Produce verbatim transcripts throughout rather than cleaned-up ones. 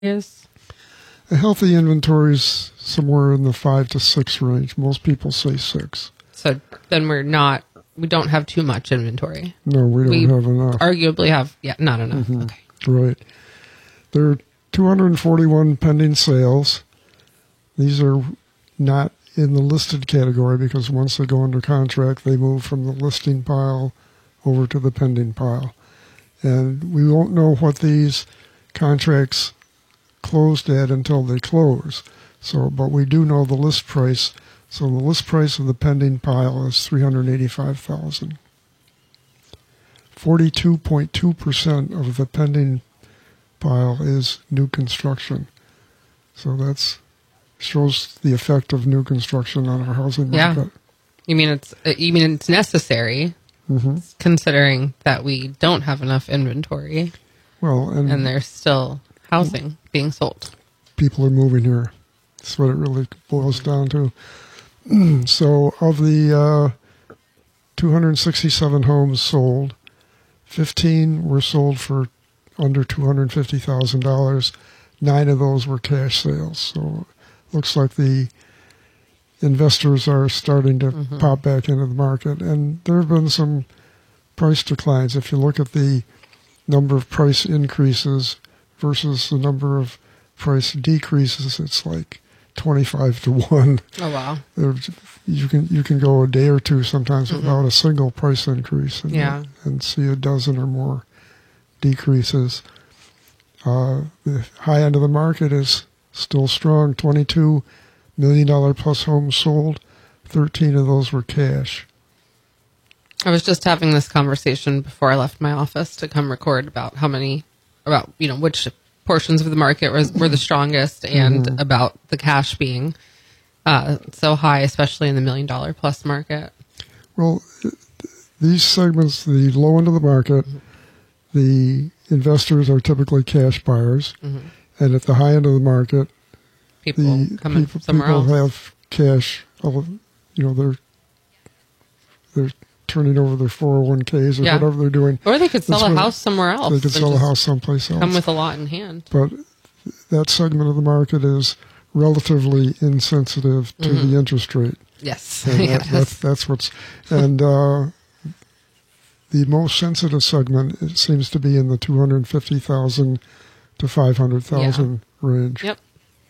is? A healthy inventory is somewhere in the five to six range. Most people say six. So then we're not, we don't have too much inventory. No, we don't we have enough. Arguably have, yeah, not enough. Mm-hmm. Okay. Right. There are two hundred forty-one pending sales. These are not in the listed category because once they go under contract, they move from the listing pile over to the pending pile. And we won't know what these contracts closed at until they close. So, but we do know the list price. So the list price of the pending pile is three hundred eighty-five thousand dollars. forty-two point two percent of the pending pile is new construction. So that's shows the effect of new construction on our housing market. Yeah. You mean it's you mean it's necessary, mm-hmm. considering that we don't have enough inventory. Well, and, and there's still housing being sold. People are moving here. That's what it really boils down to. So of the uh, two hundred sixty-seven homes sold, fifteen were sold for under two hundred fifty thousand dollars. Nine of those were cash sales. So it looks like the investors are starting to mm-hmm. pop back into the market. And there have been some price declines. If you look at the number of price increases versus the number of price decreases, it's like twenty-five to one. Oh, wow. You can you can go a day or two sometimes mm-hmm. without a single price increase and, yeah. and see a dozen or more decreases. Uh, the high end of the market is still strong. twenty-two million dollars plus homes sold. thirteen of those were cash. I was just having this conversation before I left my office to come record about how many, about, you know, which portions of the market was, were the strongest and mm-hmm. about the cash being uh, so high, especially in the million dollar plus market. Well, these segments, the low end of the market, mm-hmm. the investors are typically cash buyers. Mm-hmm. And at the high end of the market, people the coming people, somewhere people else. have cash. You know, they're they're turning over their four oh one k's or yeah. whatever they're doing. Or they could sell That's a what, house somewhere else. They could sell a house someplace else. Come with a lot in hand. But that segment of the market is relatively insensitive to mm-hmm. the interest rate. Yes. And that, yes. That's, that's what's... And uh, the most sensitive segment, it seems to be in the two hundred fifty thousand to five hundred thousand yeah. range. Yep.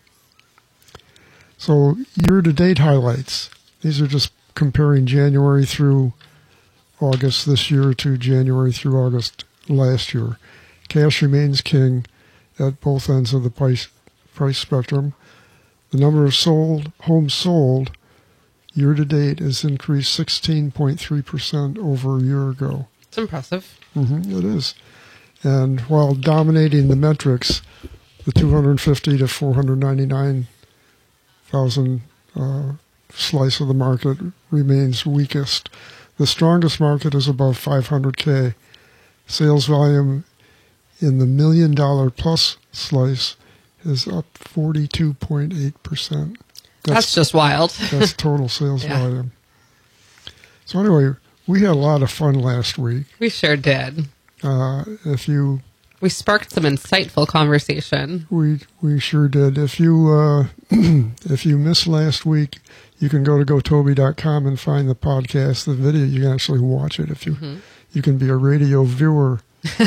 So year-to-date highlights. These are just comparing January through August this year to January through August last year. Cash remains king at both ends of the price price spectrum. The number of sold homes sold year-to-date has increased sixteen point three percent over a year ago. It's impressive. Mm-hmm, it is. And while dominating the metrics, the two hundred fifty to four hundred ninety-nine thousand uh, slice of the market remains weakest. The strongest market is above five hundred K. Sales volume in the million dollar plus slice is up forty-two point eight percent. That's, that's just wild. That's total sales yeah. volume. So anyway, we had a lot of fun last week. We sure did. Uh, if you... We sparked some insightful conversation. We we sure did. If you uh, if you missed last week, you can go to gotobi dot com and find the podcast, the video. You can actually watch it if you mm-hmm. you can be a radio viewer.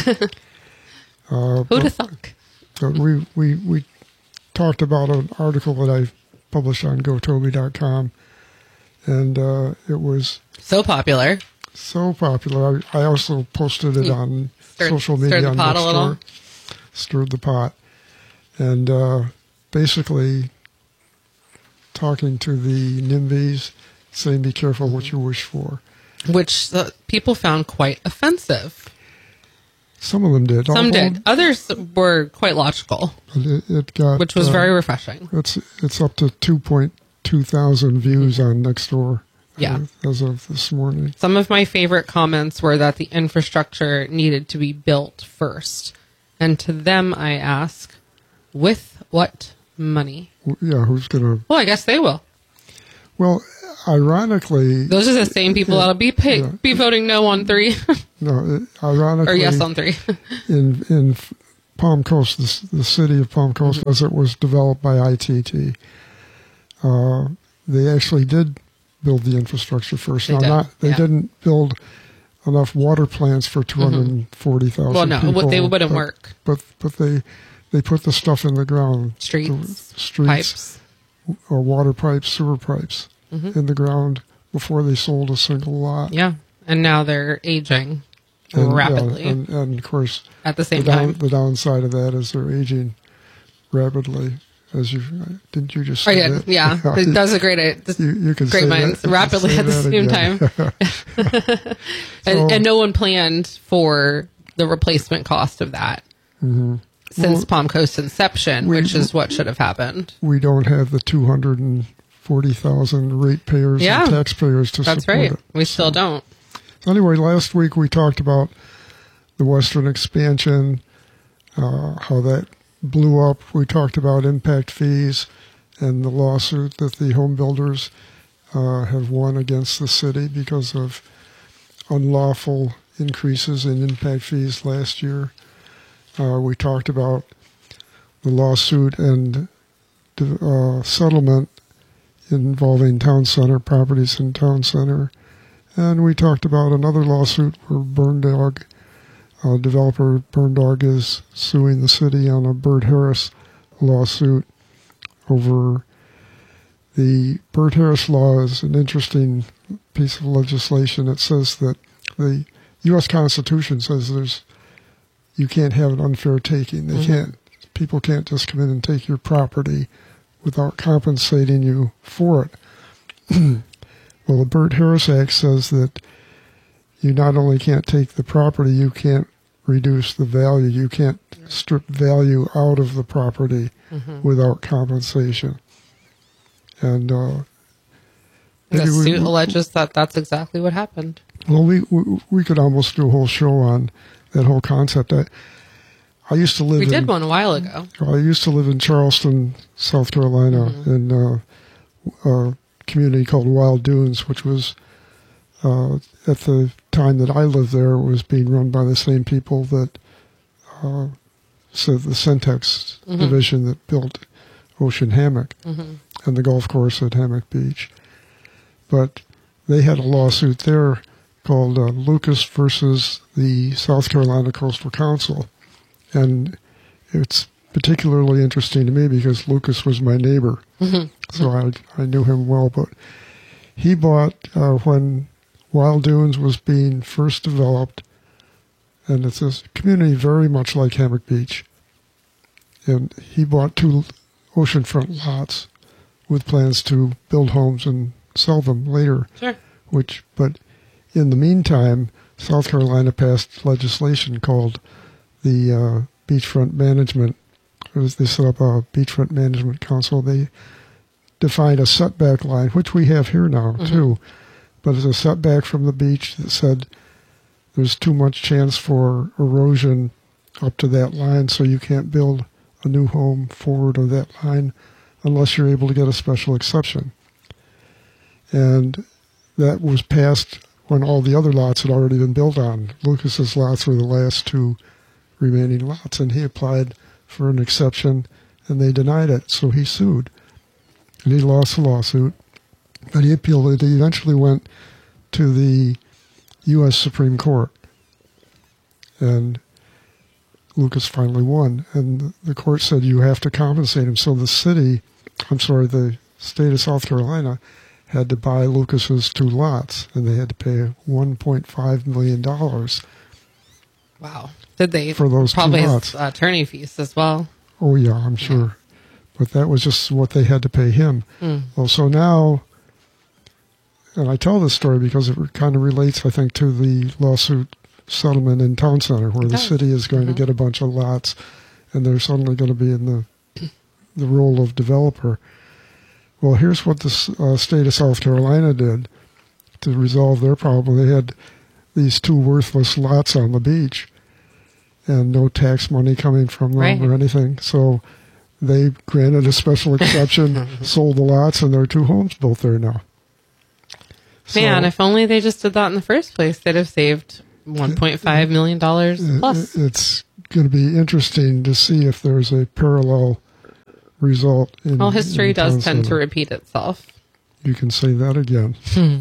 uh, Who'd have thunk? But we, we we talked about an article that I published on gotobi dot com, and uh, it was so popular. So popular. I, I also posted it on stirred, social media. Stirred the pot a little. Stirred the pot. And uh, basically talking to the NIMBYs, saying be careful what you wish for. Which uh, people found quite offensive. Some of them did. Some did. Others were quite logical. It, it got, which was uh, very refreshing. It's it's up to two point two thousand views mm-hmm. on Nextdoor. Yeah. As of this morning. Some of my favorite comments were that the infrastructure needed to be built first. And to them, I ask, with what money? Yeah, who's going to... Well, I guess they will. Well, ironically... Those are the same people it, that'll be pay, yeah, be voting no on three. no, it, ironically... Or yes on three. in in Palm Coast, the, the city of Palm Coast, mm-hmm. as it was developed by I T T. Uh, they actually did build the infrastructure first. They now, did. not they yeah. didn't build enough water plants for two hundred forty thousand well, no, people. they wouldn't but, work. But but they they put the stuff in the ground. Streets, the, streets pipes. Or water pipes, sewer pipes mm-hmm. in the ground before they sold a single lot. Yeah, and now they're aging and, rapidly. Yeah, and, and, of course, at the same the down, time. The downside of that is they're aging rapidly. As you didn't you just say oh, yeah, that? yeah. yeah. That was a great idea. You, you can great say minds that, rapidly at the same again. time. and, so, and no one planned for the replacement cost of that mm-hmm. since well, Palm Coast's inception, we, which is what should have happened. We don't have the two hundred forty thousand ratepayers yeah, and taxpayers to that's support right. it. We still so, don't. So anyway, last week we talked about the Western expansion, uh, how that blew up. We talked about impact fees and the lawsuit that the home builders uh, have won against the city because of unlawful increases in impact fees last year. Uh, we talked about the lawsuit and uh, settlement involving town center properties in town center. And we talked about another lawsuit where Burn Dog, uh, developer Burn Dog is suing the city on a Burt Harris lawsuit over the Burt Harris law is an interesting piece of legislation. It says that the U S Constitution says there's you can't have an unfair taking. They mm-hmm. can't people can't just come in and take your property without compensating you for it. Well, the Burt Harris Act says that you not only can't take the property, you can't reduce the value. You can't strip value out of the property mm-hmm. without compensation. And uh, the suit we, alleges that that's exactly what happened. Well, we, we we could almost do a whole show on that whole concept. I, I used to live We in, did one a while ago. I used to live in Charleston, South Carolina, mm-hmm. in uh, a community called Wild Dunes, which was, uh, at the time that I lived there, was being run by the same people that, uh, so the Centex mm-hmm. division that built Ocean Hammock mm-hmm. and the golf course at Hammock Beach. But they had a lawsuit there called uh, Lucas versus the South Carolina Coastal Council. And it's particularly interesting to me because Lucas was my neighbor. Mm-hmm. So I I knew him well. But he bought, uh, when Wild Dunes was being first developed, and it's a community very much like Hammock Beach, and he bought two oceanfront lots with plans to build homes and sell them later. Sure. Which, but in the meantime, South Carolina passed legislation called the uh, Beachfront Management. They set up a Beachfront Management Council. They defined a setback line, which we have here now mm-hmm. too, but it's a setback from the beach that said there's too much chance for erosion up to that line, so you can't build a new home forward of that line unless you're able to get a special exception. And that was passed when all the other lots had already been built on. Lucas's lots were the last two remaining lots, and he applied for an exception, and they denied it, so he sued. And he lost the lawsuit, but he appealed it. He eventually went to the U S Supreme Court, and Lucas finally won. And the court said you have to compensate him. So the city, I'm sorry, the state of South Carolina had to buy Lucas's two lots, and they had to pay one point five million dollars. Wow. Did they? For those probably two lots. His attorney fees as well. Oh, yeah, I'm sure. Yeah. But that was just what they had to pay him. Mm. Well, so now, and I tell this story because it kind of relates, I think, to the lawsuit settlement in Town Center, where the city is going mm-hmm. to get a bunch of lots, and they're suddenly going to be in the the role of developer. Well, here's what the uh, state of South Carolina did to resolve their problem. They had these two worthless lots on the beach, and no tax money coming from them right. or anything. So they granted a special exception, sold the lots, and there are two homes built there now. Man, so, if only they just did that in the first place, they'd have saved one point five million dollars plus. It's going to be interesting to see if there's a parallel result. In, well, history in does tend Center. to repeat itself. You can say that again.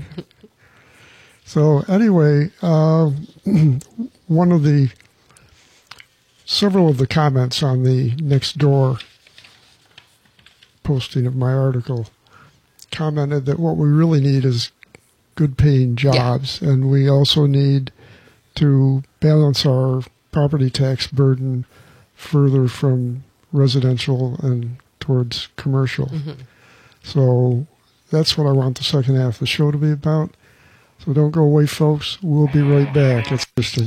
So anyway, uh, one of the, several of the comments on the Nextdoor posting of my article commented that what we really need is good paying jobs. Yeah. And we also need to balance our property tax burden further from residential and towards commercial. Mm-hmm. So that's what I want the second half of the show to be about. So don't go away, folks. We'll be right back. It's interesting.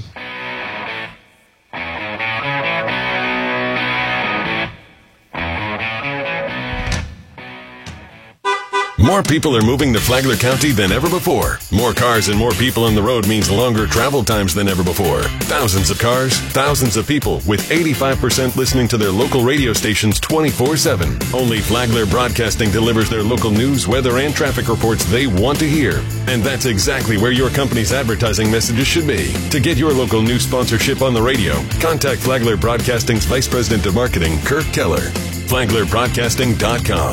More people are moving to Flagler County than ever before. More cars and more people on the road means longer travel times than ever before. Thousands of cars, thousands of people, with eighty-five percent listening to their local radio stations twenty-four seven. Only Flagler Broadcasting delivers their local news, weather, and traffic reports they want to hear. And that's exactly where your company's advertising messages should be. To get your local news sponsorship on the radio, contact Flagler Broadcasting's Vice President of Marketing, Kirk Keller. Flagler Broadcasting dot com.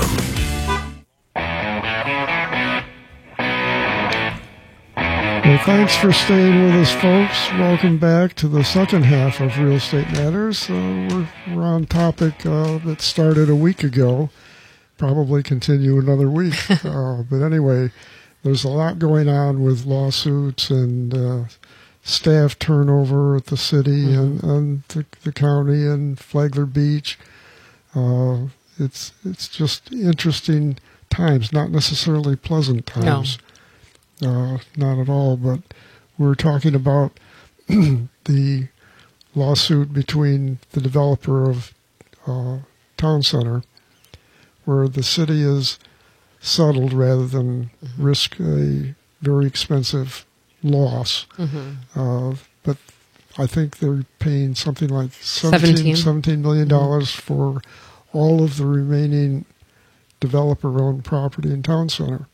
Well, thanks for staying with us, folks. Welcome back to the second half of Real Estate Matters. Uh, we're, we're on topic uh, that started a week ago, probably continue another week. uh, but anyway, there's a lot going on with lawsuits and uh, staff turnover at the city mm-hmm. and, and the, the county and Flagler Beach. Uh, it's it's just interesting times, not necessarily pleasant times. No. Uh, not at all, but we're talking about the lawsuit between the developer of uh, Town Center, where the city is settled rather than mm-hmm. risk a very expensive loss. Mm-hmm. Uh, but I think they're paying something like seventeen, seventeen million dollars mm-hmm. for all of the remaining developer-owned property in Town Center.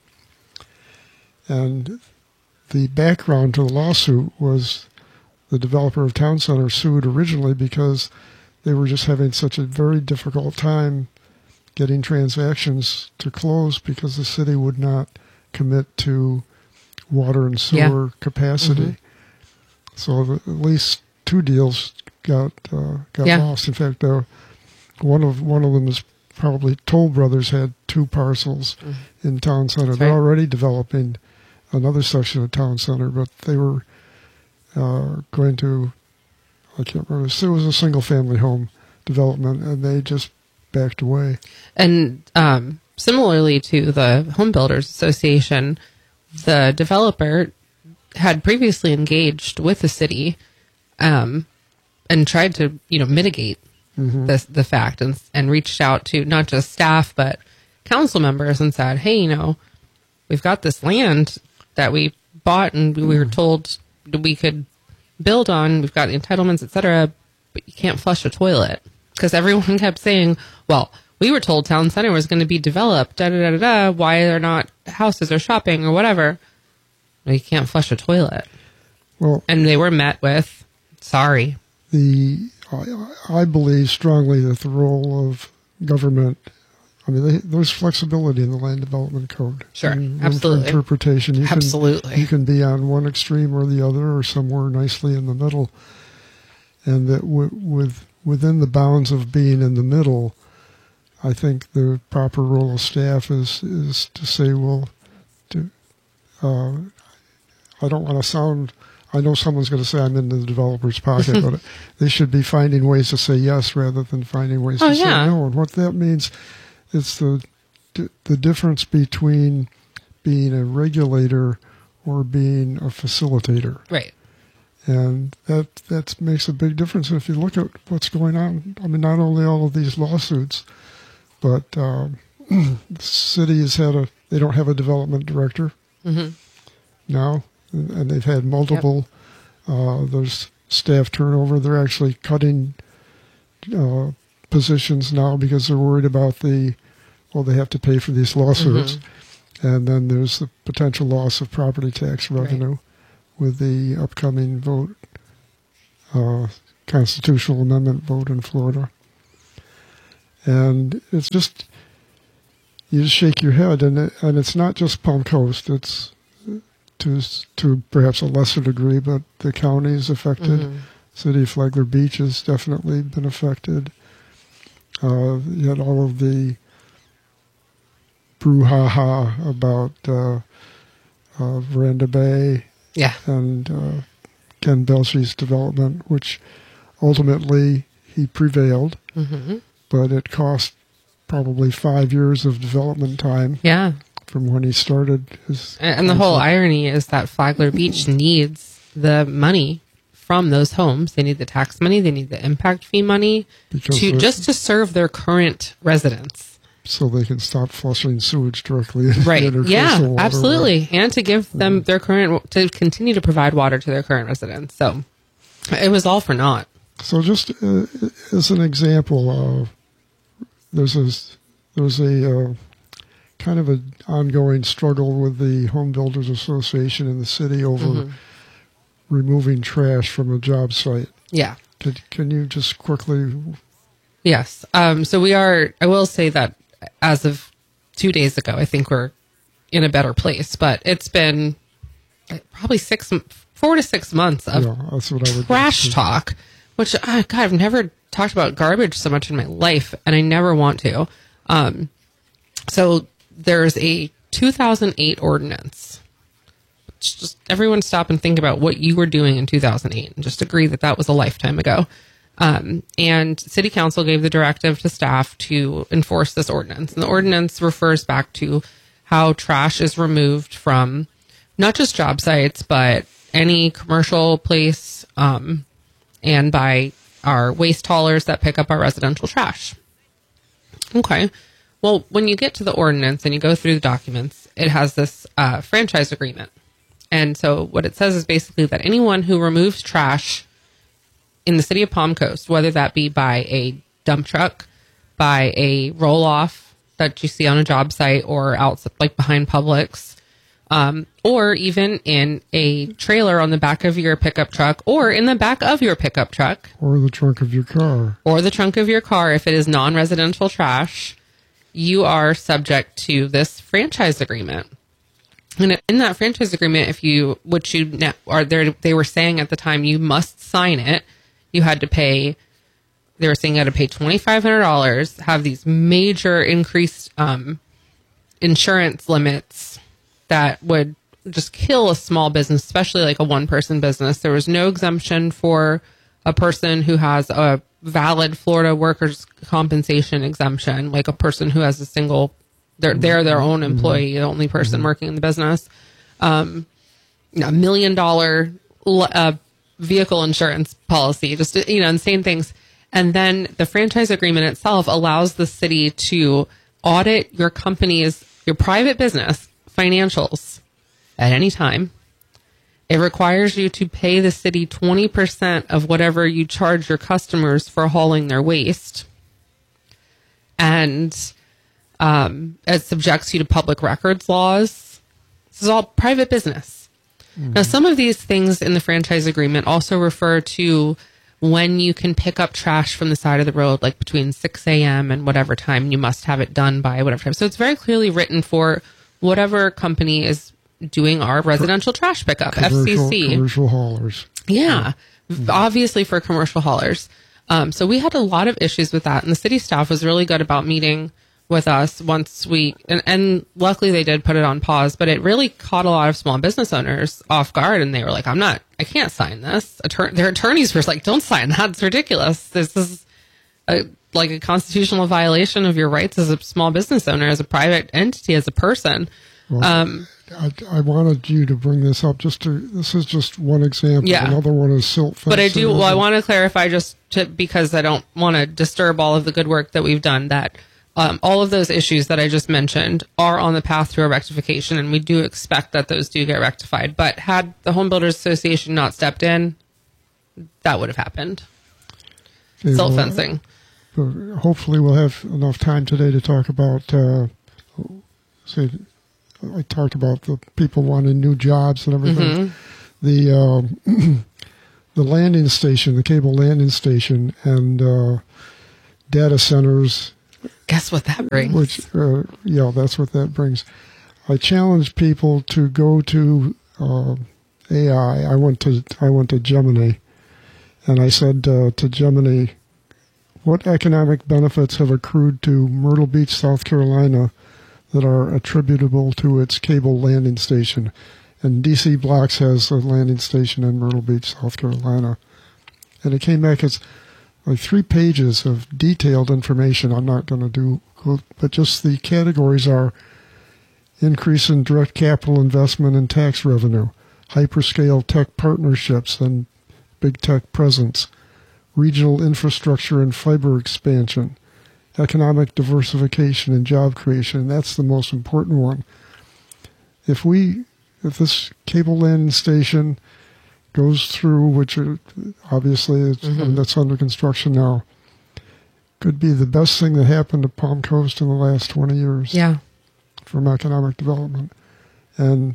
And the background to the lawsuit was the developer of Town Center sued originally because they were just having such a very difficult time getting transactions to close because the city would not commit to water and sewer yeah. capacity. Mm-hmm. So the, at least two deals got uh, got yeah. lost. In fact, uh, one of one of them is probably Toll Brothers had two parcels mm-hmm. in Town Center. That's They're right. already developing another section of Town Center, but they were uh, going to, I can't remember, it was a single-family home development, and they just backed away. And um, similarly to the Home Builders Association, the developer had previously engaged with the city um, and tried to, you know, mitigate mm-hmm. the, the fact and, and reached out to not just staff, but council members and said, hey, you know, we've got this land that we bought and we were told we could build on. We've got entitlements, et cetera, but you can't flush a toilet. Because everyone kept saying, well, we were told Town Center was going to be developed, da da da da. Why are not houses or shopping or whatever? No, you can't flush a toilet. Well, and they were met with, sorry. The I, I believe strongly that the role of government, I mean, they, there's flexibility in the Land Development Code. Sure, absolutely. For interpretation. You absolutely. Can, you can be on one extreme or the other, or somewhere nicely in the middle. And that w- with within the bounds of being in the middle, I think the proper role of staff is is to say, well, to, uh, I don't want to sound. I know someone's going to say I'm in the developer's pocket, but they should be finding ways to say yes rather than finding ways oh, to yeah. say no. And what that means. It's the the difference between being a regulator or being a facilitator. Right. And that that makes a big difference. And if you look at what's going on, I mean, not only all of these lawsuits, but um, the city has had a, they don't have a development director mm-hmm. now, and, and they've had multiple, yep. uh, there's staff turnover. They're actually cutting uh positions now because they're worried about the, well, they have to pay for these lawsuits. Mm-hmm. And then there's the potential loss of property tax revenue right. with the upcoming vote uh, constitutional amendment vote in Florida. And it's just, you just shake your head, and it, and it's not just Palm Coast. It's to to perhaps a lesser degree, but the county is affected. Mm-hmm. City of Flagler Beach has definitely been affected. Uh, you had all of the brouhaha about uh, uh, Veranda Bay, yeah, and uh, Ken Belchey's development, which ultimately he prevailed, mm-hmm. but it cost probably five years of development time. Yeah, from when he started his. And, and the whole irony is that Flagler Beach needs the money from those homes. They need the tax money. They need the impact fee money to just to serve their current residents, so they can stop flushing sewage directly into right. their Yeah, water. absolutely, and to give them their current to continue to provide water to their current residents. So it was all for naught. So just uh, as an example, uh, there's a there's a uh, kind of an ongoing struggle with the Home Builders Association in the city over. Mm-hmm. removing trash from a job site. Yeah. Can, can you just quickly... Yes. Um, so we are, I will say that as of two days ago, I think we're in a better place, but it's been probably six, four to six months of yeah, that's what I would trash do. talk, which, oh God, I've never talked about garbage so much in my life, and I never want to. Um, so there's a two thousand eight ordinance. Just everyone stop and think about what you were doing in two thousand eight and just agree that that was a lifetime ago. Um, and City Council gave the directive to staff to enforce this ordinance. And the ordinance refers back to how trash is removed from not just job sites, but any commercial place, um, and by our waste haulers that pick up our residential trash. Okay. Well, when you get to the ordinance and you go through the documents, it has this uh, franchise agreement. And so what it says is basically that anyone who removes trash in the city of Palm Coast, whether that be by a dump truck, by a roll-off that you see on a job site or out like behind Publix, um, or even in a trailer on the back of your pickup truck or in the back of your pickup truck. Or the trunk of your car. Or the trunk of your car if it is non-residential trash, you are subject to this franchise agreement. And in that franchise agreement, if you, which you, or they were saying at the time, you must sign it, you had to pay, they were saying you had to pay twenty-five hundred dollars, have these major increased um, insurance limits that would just kill a small business, especially like a one-person business. There was no exemption for a person who has a valid Florida workers' compensation exemption, like a person who has a single They're, they're their own employee, the only person mm-hmm. working in the business. Um, a million dollar uh, vehicle insurance policy, just, you know, insane things. And then the franchise agreement itself allows the city to audit your company's, your private business financials at any time. It requires you to pay the city twenty percent of whatever you charge your customers for hauling their waste. And Um, it subjects you to public records laws. This is all private business. Mm-hmm. Now, some of these things in the franchise agreement also refer to when you can pick up trash from the side of the road, like between six a.m. and whatever time you must have it done by whatever time. So it's very clearly written for whatever company is doing our residential trash pickup, commercial, F C C. Commercial haulers. Yeah, mm-hmm. Obviously for commercial haulers. Um, so we had a lot of issues with that, and the city staff was really good about meeting with us once we, and, and luckily they did put it on pause, but it really caught a lot of small business owners off guard, and they were like, I'm not, I can't sign this. Attor- their attorneys were like, don't sign that. It's ridiculous. This is a, like a constitutional violation of your rights as a small business owner, as a private entity, as a person. Well, um, I, I wanted you to bring this up just to, this is just one example. Yeah. Another one is silt fencing. But I do, well, I want to clarify just to, because I don't want to disturb all of the good work that we've done, that Um, all of those issues that I just mentioned are on the path to a rectification, and we do expect that those do get rectified. But had the Home Builders Association not stepped in, that would have happened. Okay, Silt well, fencing. Uh, hopefully we'll have enough time today to talk about, uh, say, I talked about the people wanting new jobs and everything. Mm-hmm. The um, the landing station, the cable landing station, and uh, data centers. Guess what that brings? Which, uh, yeah, that's what that brings. I challenge people to go to uh, A I. I went to I went to Gemini, and I said uh, to Gemini, what economic benefits have accrued to Myrtle Beach, South Carolina, that are attributable to its cable landing station? And D C Blocks has a landing station in Myrtle Beach, South Carolina. And it came back as like three pages of detailed information. I'm not going to do, but just the categories are increase in direct capital investment and tax revenue, hyperscale tech partnerships and big tech presence, regional infrastructure and fiber expansion, economic diversification and job creation. And that's the most important one. If we, if this cable landing station goes through, which are, obviously it's, mm-hmm. that's under construction now, could be the best thing that happened to Palm Coast in the last twenty years. Yeah. From economic development. And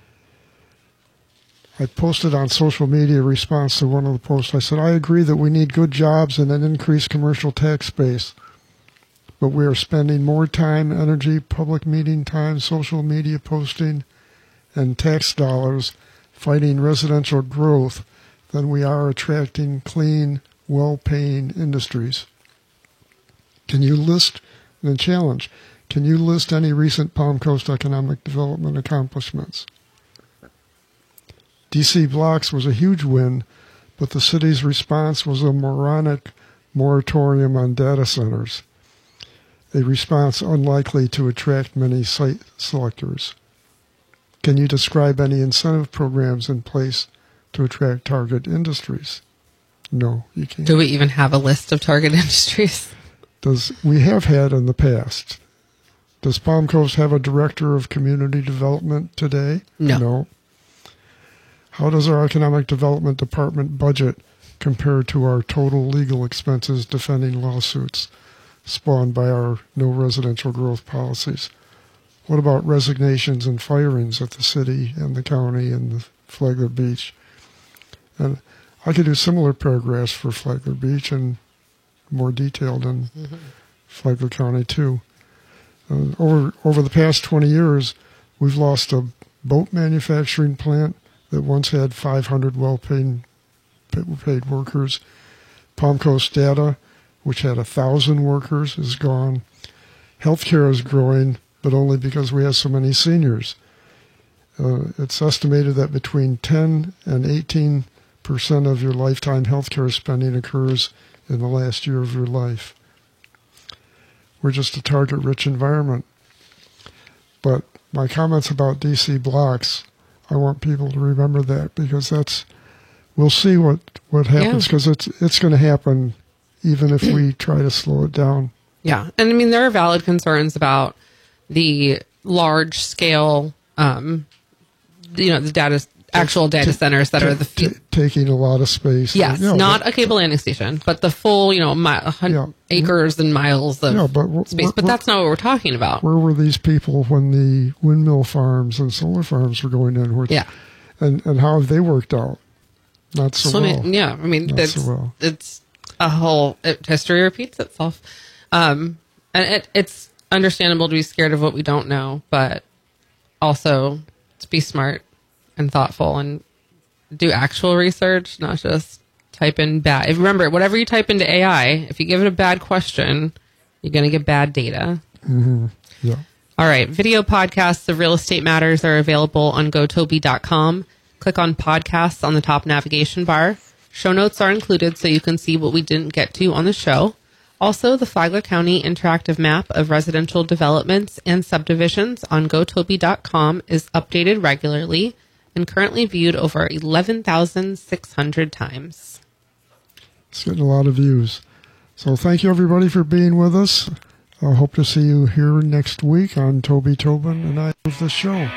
I posted on social media a response to one of the posts. I said, I agree that we need good jobs and an increased commercial tax base, but we are spending more time, energy, public meeting time, social media posting, and tax dollars fighting residential growth than we are attracting clean, well-paying industries. Can you list, and challenge, can you list any recent Palm Coast economic development accomplishments? D C Blocks was a huge win, but the city's response was a moronic moratorium on data centers, a response unlikely to attract many site selectors. Can you describe any incentive programs in place to attract target industries? No, you can't. Do we even have a list of target industries? Does we have had in the past. Does Palm Coast have a director of community development today? No. No. How does our economic development department budget compare to our total legal expenses defending lawsuits spawned by our no residential growth policies? What about resignations and firings at the city and the county and the Flagler Beach? And I could do similar paragraphs for Flagler Beach and more detailed in mm-hmm. Flagler County too. Uh, over over the past twenty years, we've lost a boat manufacturing plant that once had five hundred well-paid paid workers. Palm Coast Data, which had one thousand workers, is gone. Healthcare is growing, but only because we have so many seniors. Uh, it's estimated that between ten and eighteen percent of your lifetime healthcare spending occurs in the last year of your life. We're just a target-rich environment. But my comments about D C Blocks, I want people to remember that, because that's, we'll see what, what happens, because yeah. it's it's going to happen even if we try to slow it down. Yeah, and I mean, there are valid concerns about the large-scale, um, you know, the data, actual data t- centers that t- are the t- taking a lot of space. Yes, you know, not but, a cable landing station, but the full, you know, mi- yeah, acres and miles of yeah, but space. But that's not what we're talking about. Where were these people when the windmill farms and solar farms were going in? Which, yeah, and and how have they worked out? Not so, so well. Yeah, I mean, not it's so well. it's a whole it, history repeats itself, um, and it, it's understandable to be scared of what we don't know, but also to be smart and thoughtful and do actual research, not just type in bad. If, remember, whatever you type into A I, if you give it a bad question, you're going to get bad data. Mm-hmm. Yeah. All right. Video podcasts of Real Estate Matters are available on go toby dot com. Click on podcasts on the top navigation bar. Show notes are included so you can see what we didn't get to on the show. Also, the Flagler County interactive map of residential developments and subdivisions on go toby dot com is updated regularly and currently viewed over eleven thousand six hundred times. It's getting a lot of views. So thank you, everybody, for being with us. I hope to see you here next week on Toby Tobin and I of the show.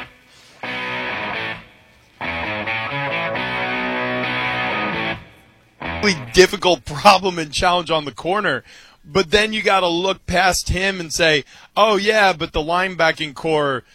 Really difficult problem and challenge on the corner, but then you got to look past him and say, oh, yeah, but the linebacking core,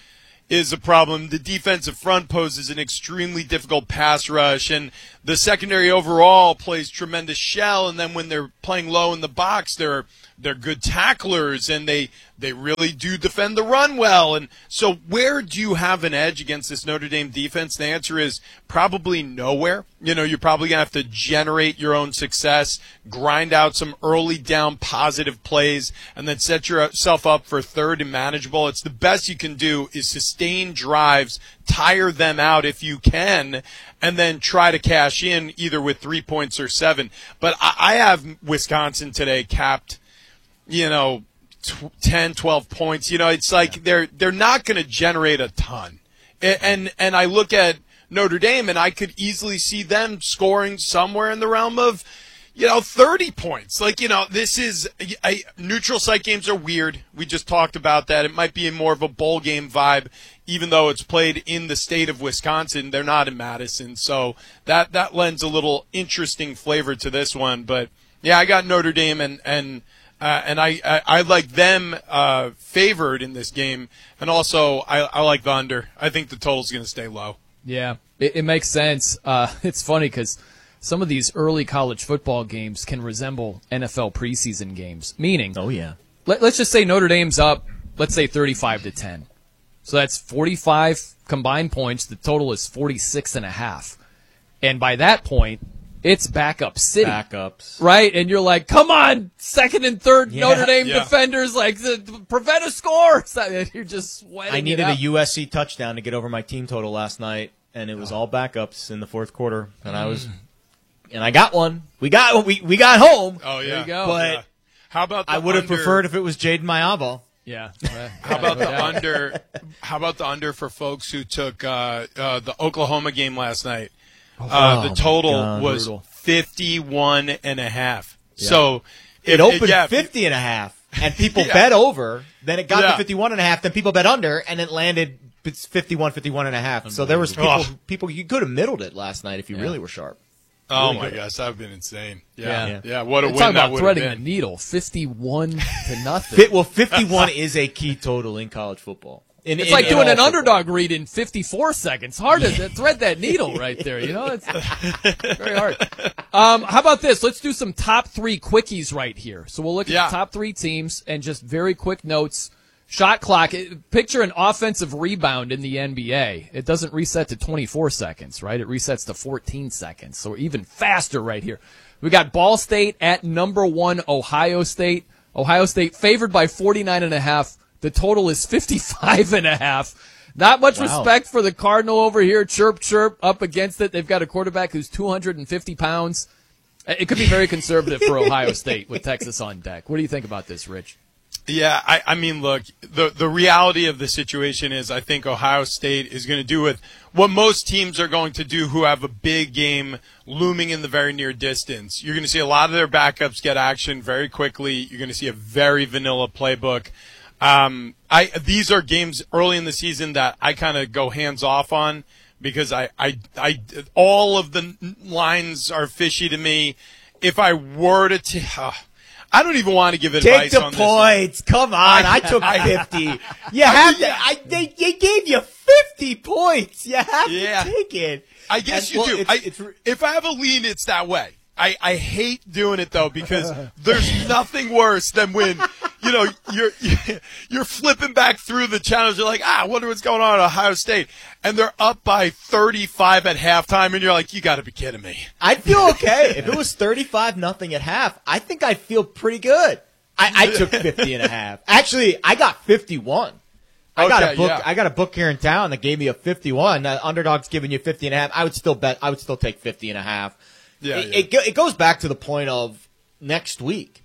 is a problem. The defensive front poses an extremely difficult pass rush, and the secondary overall plays tremendous shell. And then when they're playing low in the box, they're they're good tacklers, and they they really do defend the run well. And so, where do you have an edge against this Notre Dame defense? The answer is probably nowhere. You know, you're probably gonna have to generate your own success, grind out some early down positive plays, and then set yourself up for third and manageable. It's the best you can do is sustain drives, tire them out if you can, and then try to cash in either with three points or seven. But I, I have Wisconsin today capped, you know, ten, twelve points. You know, it's like they're they're not going to generate a ton. And, and and I look at Notre Dame, and I could easily see them scoring somewhere in the realm of, you know, thirty points. Like, you know, this is I, neutral site games are weird. We just talked about that. It might be more of a bowl game vibe, even though it's played in the state of Wisconsin. They're not in Madison, so that that lends a little interesting flavor to this one. But yeah, I got Notre Dame, and and uh, and I, I I like them uh, favored in this game, and also I, I like the under. I think the total's going to stay low. Yeah, it, it makes sense. Uh, it's funny because some of these early college football games can resemble N F L preseason games. Meaning, oh yeah, let, let's just say Notre Dame's up, let's say thirty-five to ten. So that's forty-five combined points. The total is forty-six and a half. And by that point, it's backup city. Backups. Right? And you're like, come on, second and third Yeah, Notre Dame yeah. defenders, like, the, prevent a score. So you're just sweating I needed it a out. U S C touchdown to get over my team total last night, and it was all backups in the fourth quarter, and I was, and I got one. We got we we got home. Oh yeah, There you go. But yeah. How about the I would have under- preferred if it was Jaden Mayabo. Yeah. How about the under? How about the under for folks who took uh, uh, the Oklahoma game last night? Uh, Oh, the total my God, was brutal. fifty-one and a half. So It if- opened yeah, fifty and a half, and people Yeah. bet over. Then it got Yeah. to fifty-one and a half. Then people bet under, and it landed it's fifty-one, fifty-one and a half. So there was people, Ugh. people you could have middled it last night if you really were sharp. Oh Really my good. gosh, that would have been insane. Yeah, Yeah. yeah. What a Talk win that about would have threading the been. needle, fifty-one to nothing. Fit, well, fifty-one is a key total in college football. In, It's in- like in doing all an football. underdog read in fifty-four seconds. Hard to thread that needle right there, you know? It's very hard. Um, how about this? Let's do some top three quickies right here. So we'll look at Yeah. the top three teams and just very quick notes. Shot clock. Picture an offensive rebound in the N B A. It doesn't reset to twenty-four seconds, right? It resets to fourteen seconds. So we're even faster right here. We got Ball State at number one, Ohio State. Ohio State favored by forty-nine and a half. The total is fifty-five and a half. Not much Wow. respect for the Cardinal over here. Chirp, chirp, up against it. They've got a quarterback who's two hundred fifty pounds. It could be very conservative for Ohio State with Texas on deck. What do you think about this, Rich? Yeah, I, I mean, look, the the reality of the situation is I think Ohio State is going to do with what most teams are going to do who have a big game looming in the very near distance. You're going to see a lot of their backups get action very quickly. You're going to see a very vanilla playbook. Um, I these are games early in the season that I kind of go hands off on because I, I, I, all of the lines are fishy to me. If I were to, t- uh, I don't even want to give Take advice the on this one. points. Come on. I took fifty. You have to. I, they, they gave you fifty points. You have Yeah. to take it. I guess And, you well, do. it's- I, it's re- if I have a lean, it's that way. I, I hate doing it though because there's nothing worse than when you know you're you're flipping back through the channels. You're like, ah, I wonder what's going on at Ohio State, and they're up by thirty-five at halftime, and you're like, you got to be kidding me. I'd feel okay. If it was thirty-five nothing at half, I think I'd feel pretty good. I, I took fifty and a half. Actually, I got fifty-one. I got Okay, a book. yeah. I got a book here in town that gave me a fifty-one. Uh, underdog's giving you fifty and a half. I would still bet. I would still take fifty and a half. Yeah, it, yeah. It, go- it goes back to the point of next week.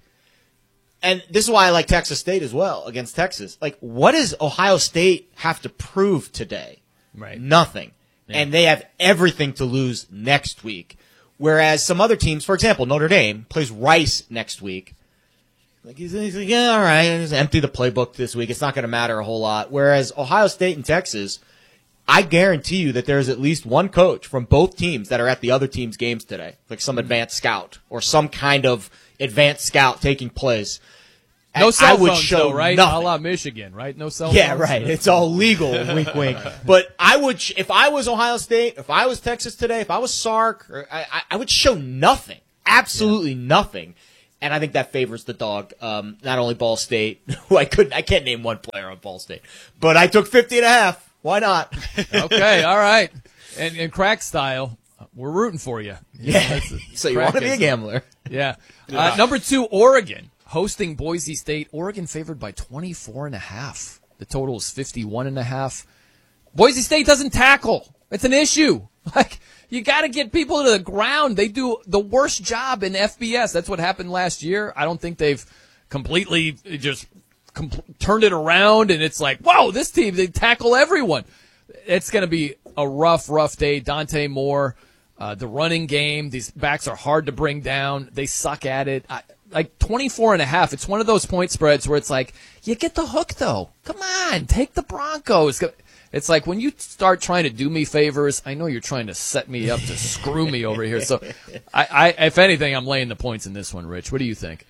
And this is why I like Texas State as well against Texas. Like, what does Ohio State have to prove today? Right. Nothing. And they have everything to lose next week. Whereas some other teams, for example, Notre Dame plays Rice next week. Like he's, he's like, yeah, all right, just empty the playbook this week. It's not going to matter a whole lot. Whereas Ohio State and Texas, I guarantee you that there's at least one coach from both teams that are at the other team's games today, like some advanced scout or some kind of advanced scout taking place. No I- cell I would phones, show though, right? nothing. A la Michigan, right? No cell Yeah, phones. right. It's all legal. Wink, wink. But I would, sh- if I was Ohio State, if I was Texas today, if I was Sark, or I, I, I would show nothing, absolutely yeah. nothing. And I think that favors the dog. Um, not only Ball State, who I couldn't, I can't name one player on Ball State, but I took fifty and a half. Why not? Okay, all right. And in crack style, we're rooting for you. you yeah. know, so you want to be a gambler? Yeah. Uh, number two, Oregon. Hosting Boise State. Oregon favored by twenty-four and a half. The total is fifty-one and a half. Boise State doesn't tackle. It's an issue. Like, you got to get people to the ground. They do the worst job in F B S. That's what happened last year. I don't think they've completely just compl- turned it around, and it's like, whoa, this team, they tackle everyone. It's going to be a rough, rough day. Dante Moore, uh, the running game, these backs are hard to bring down. They suck at it. I, like twenty-four and a half. It's one of those point spreads where it's like, you get the hook, though. Come on, take the Broncos. It's like when you start trying to do me favors, I know you're trying to set me up to screw me over here. So, I, I, if anything, I'm laying the points in this one, Rich. What do you think?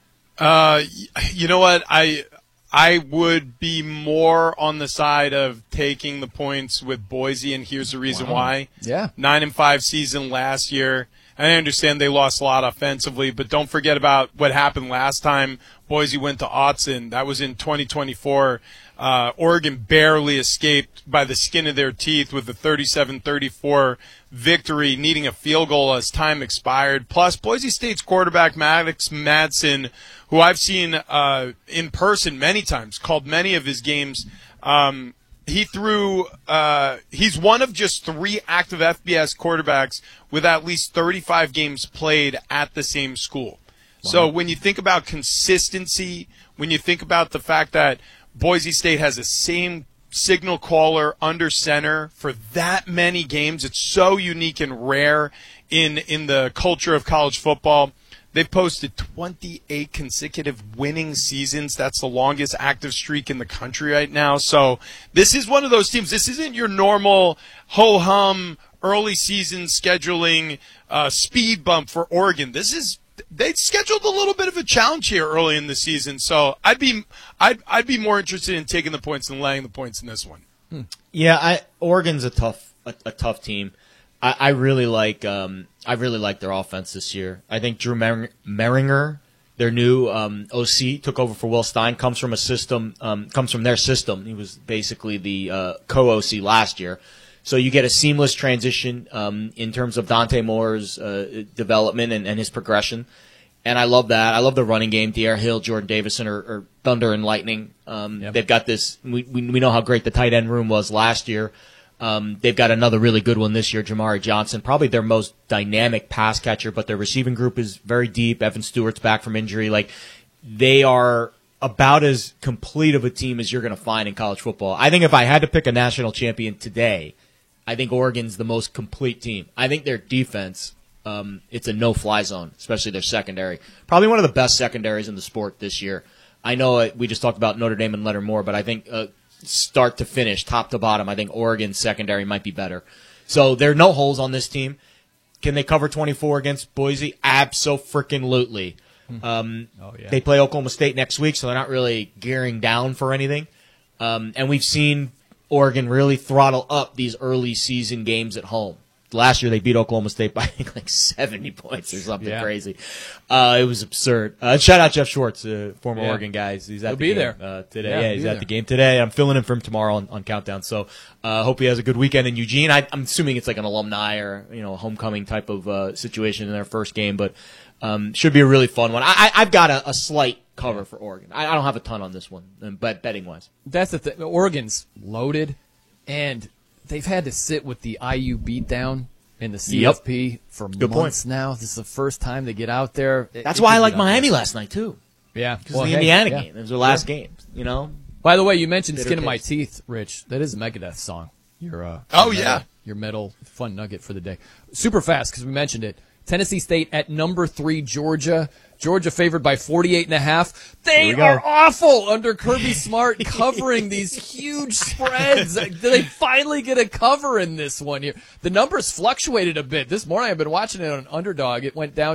Uh, you know what? I I would be more on the side of taking the points with Boise, and here's the reason Wow. why. Yeah. Nine and five season last year. I understand they lost a lot offensively, but don't forget about what happened last time Boise went to Autzen. That was in twenty twenty-four. Uh, Oregon barely escaped by the skin of their teeth with a thirty-seven thirty-four victory, needing a field goal as time expired. Plus, Boise State's quarterback, Maddox Madsen, who I've seen uh, in person many times, called many of his games, um, he threw uh, – he's one of just three active F B S quarterbacks with at least thirty-five games played at the same school. Wow. So when you think about consistency, when you think about the fact that Boise State has the same signal caller under center for that many games, it's so unique and rare in in the culture of college football. They've posted twenty-eight consecutive winning seasons. That's the longest active streak in the country right now. So this is one of those teams. This isn't your normal ho-hum early season scheduling uh, speed bump for Oregon. This is they scheduled a little bit of a challenge here early in the season. So I'd be I'd I'd be more interested in taking the points than laying the points in this one. Hmm. Yeah, I, Oregon's a tough a, a tough team. I, I really like um, I really like their offense this year. I think Drew Mer- Meringer, their new um, O C, took over for Will Stein. Comes from a system, um, comes from their system. He was basically the uh, co-O C last year. So you get a seamless transition um, in terms of Dante Moore's uh, development and, and his progression. And I love that. I love the running game. De'Aaron Hill, Jordan Davison are, are thunder and lightning. Um, yep. They've got this. We, we we know how great the tight end room was last year. Um, they've got another really good one this year, Jamari Johnson, probably their most dynamic pass catcher, but their receiving group is very deep. Evan Stewart's back from injury. Like, they are about as complete of a team as you're going to find in college football. I think if I had to pick a national champion today, I think Oregon's the most complete team. I think their defense, um, it's a no-fly zone, especially their secondary. Probably one of the best secondaries in the sport this year. I know uh, we just talked about Notre Dame and Leonard Moore, but I think uh, start to finish, top to bottom, I think Oregon's secondary might be better. So there are no holes on this team. Can they cover twenty-four against Boise? Abso-freaking-lutely. Um, oh, yeah. They play Oklahoma State next week, so they're not really gearing down for anything. Um, and we've seen Oregon really throttle up these early season games at home. Last year they beat Oklahoma State by I think like seventy points or something yeah. crazy. Uh, it was absurd. Uh, shout out Jeff Schwartz, uh, former yeah. Oregon guy. He's at He'll the be game, there uh, today. Yeah, yeah he's at there. the game today. I'm filling in for him tomorrow on, on Countdown. So I uh, hope he has a good weekend in Eugene. I, I'm assuming it's like an alumni or you know a homecoming type of uh, situation in their first game, but um, should be a really fun one. I, I, I've got a, a slight cover for Oregon. I, I don't have a ton on this one, but betting wise, that's the thing. Oregon's loaded, and they've had to sit with the I U beatdown in the C F P yep. for Good months point. now. This is the first time they get out there. It, That's it why I like Miami there. last night too. Yeah, because well, the hey, Indiana yeah. game. It was their last yeah. game. You know. By the way, you mentioned Bitter "Skin of My taste. Teeth," Rich. That is a Megadeth song. Your uh, oh your yeah, metal, your metal fun nugget for the day. Super fast because we mentioned it. Tennessee State at number three, Georgia. Georgia favored by forty-eight and a half. They are awful under Kirby Smart covering these huge spreads. Did they finally get a cover in this one here? The numbers fluctuated a bit. This morning I've been watching it on Underdog. It went down to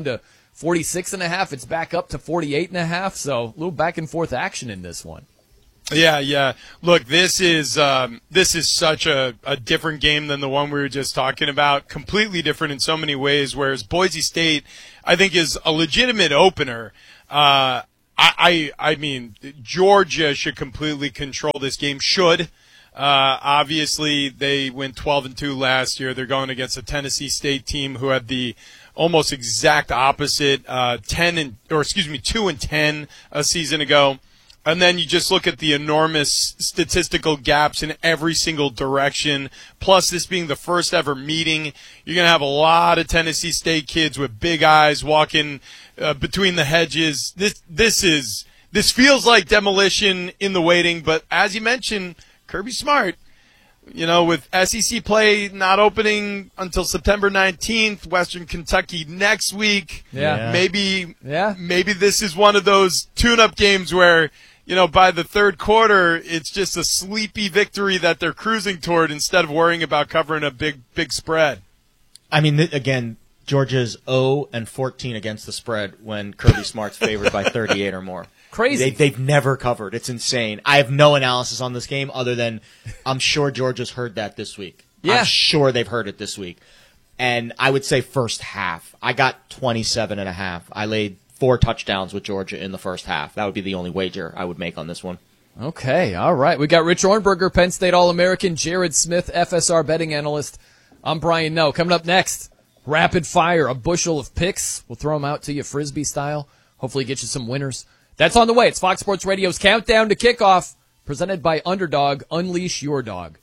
forty-six and a half. It's back up to forty-eight and a half. So a little back and forth action in this one. Yeah, yeah. Look, this is um, this is such a, a different game than the one we were just talking about. Completely different in so many ways. Whereas Boise State, I think, is a legitimate opener. Uh, I, I I mean, Georgia should completely control this game. Should. Uh, obviously, they went twelve and two last year. They're going against a Tennessee State team who had the almost exact opposite, uh, ten and or excuse me, two and ten a season ago. And then you just look at the enormous statistical gaps in every single direction. Plus, this being the first ever meeting, you're going to have a lot of Tennessee State kids with big eyes walking uh, between the hedges. This this is this feels like demolition in the waiting. But as you mentioned, Kirby Smart, you know, with S E C play not opening until September nineteenth, Western Kentucky next week. Yeah. Yeah. Maybe Yeah. maybe this is one of those tune-up games where, you know, by the third quarter, it's just a sleepy victory that they're cruising toward instead of worrying about covering a big, big spread. I mean, th- again, Georgia's zero and fourteen against the spread when Kirby Smart's favored by thirty-eight or more. Crazy. They, they've never covered. It's insane. I have no analysis on this game other than I'm sure Georgia's heard that this week. Yeah. I'm sure they've heard it this week. And I would say first half. I got twenty-seven and a half. I laid four touchdowns with Georgia in the first half. That would be the only wager I would make on this one. Okay, all right. We got Rich Ornberger, Penn State All-American, Jared Smith, F S R betting analyst. I'm Brian Noe. Coming up next, rapid fire, a bushel of picks. We'll throw them out to you Frisbee style. Hopefully get you some winners. That's on the way. It's Fox Sports Radio's Countdown to Kickoff, presented by Underdog. Unleash your dog.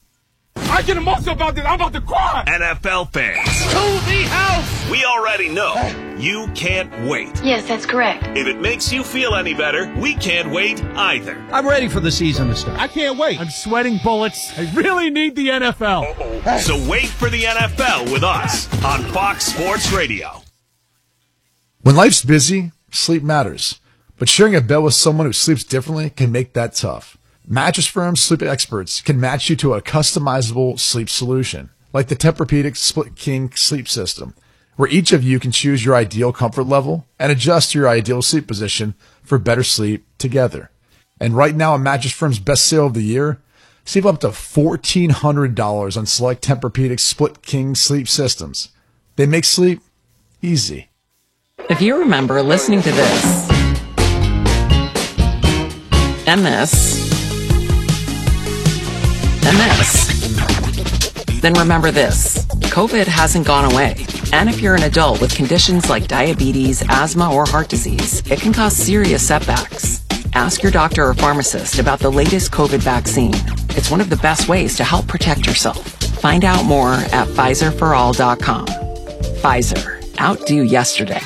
I get emotional about this. I'm about to cry. N F L fans, To the house. we already know you can't wait. Yes, that's correct. If it makes you feel any better, we can't wait either. I'm ready for the season to start. I can't wait. I'm sweating bullets. I really need the N F L. So wait for the N F L with us on Fox Sports Radio. When life's busy, sleep matters. But sharing a bed with someone who sleeps differently can make that tough. Mattress Firm's sleep experts can match you to a customizable sleep solution, like the Tempur-Pedic Split King sleep system, where each of you can choose your ideal comfort level and adjust your ideal sleep position for better sleep together. And right now, a Mattress Firm's best sale of the year, save up to fourteen hundred dollars on select Tempur-Pedic Split King sleep systems. They make sleep easy. If you remember listening to this and this and this, then remember this. COVID hasn't gone away. And if you're an adult with conditions like diabetes, asthma, or heart disease, it can cause serious setbacks. Ask your doctor or pharmacist about the latest COVID vaccine. It's one of the best ways to help protect yourself. Find out more at Pfizer for all dot com. Pfizer. Outdo yesterday.